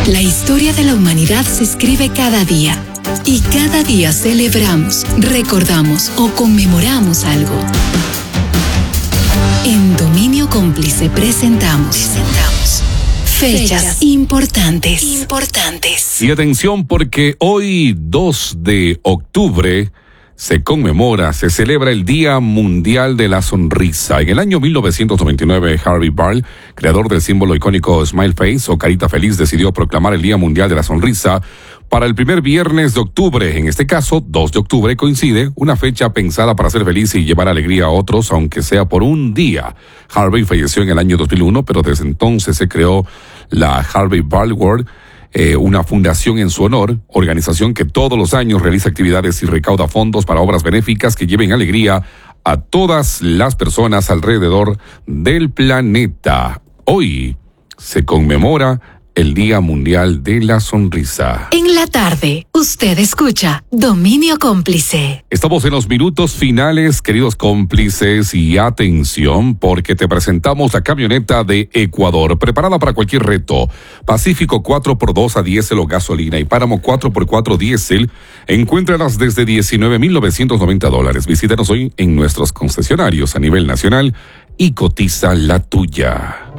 La historia de la humanidad se escribe cada día. Y cada día celebramos, recordamos o conmemoramos algo. En Dominio Cómplice presentamos fechas importantes. Y atención, porque hoy, 2 de octubre, se celebra el Día Mundial de la Sonrisa. En el año 1999, Harvey Barl, creador del símbolo icónico Smile Face o Carita Feliz, decidió proclamar el Día Mundial de la Sonrisa para el primer viernes de octubre. En este caso, 2 de octubre coincide, una fecha pensada para ser feliz y llevar alegría a otros, aunque sea por un día. Harvey falleció en el año 2001, pero desde entonces se creó la Harvey Barl World, una fundación en su honor, organización que todos los años realiza actividades y recauda fondos para obras benéficas que lleven alegría a todas las personas alrededor del planeta. Hoy se conmemora el Día Mundial de la Sonrisa. En la tarde, usted escucha Dominio Cómplice. Estamos en los minutos finales, queridos cómplices, y atención, porque te presentamos la camioneta de Ecuador, preparada para cualquier reto. Pacífico 4x2 a diésel o gasolina y Páramo 4x4 diésel. Encuéntralas desde $19,990. Visítanos hoy en nuestros concesionarios a nivel nacional y cotiza la tuya.